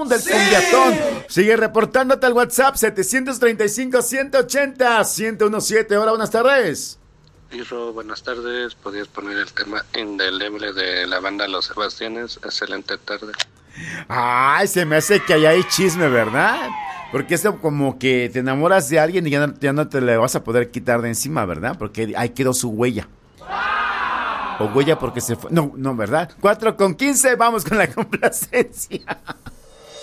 del cumbiatón. Sigue reportándote al WhatsApp 735-180-1017. Hola, buenas tardes. Pirro, buenas tardes. ¿Podrías poner el tema indeleble de la banda Los Sebastianes? Excelente tarde. Ay, se me hace que ahí hay chisme, ¿verdad? Porque es como que te enamoras de alguien y ya no te le vas a poder quitar de encima, ¿verdad? Porque ahí quedó su huella. O huella porque se fue. No, ¿verdad? 4:15, vamos con la complacencia.